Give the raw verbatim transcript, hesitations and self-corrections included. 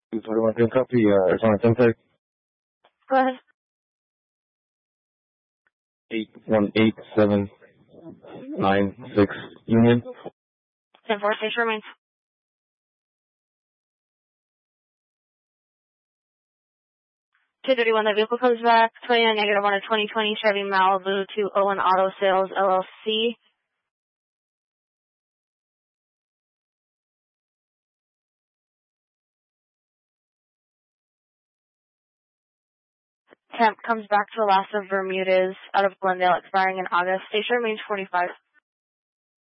two forty-one, can copy, uh, Arizona Tech. Go ahead. eight one eight seven nine six Union. ten four, station remains. two thirty-one, the vehicle comes back, twenty-nine negative on a twenty twenty Chevy Malibu to Owen Auto Sales, L L C. Temp comes back to Alaska Bermudez out of Glendale, expiring in August. Station remains forty-five.